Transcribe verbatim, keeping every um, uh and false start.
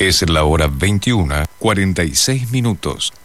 Es la hora veintiuna, cuarenta y seis minutos.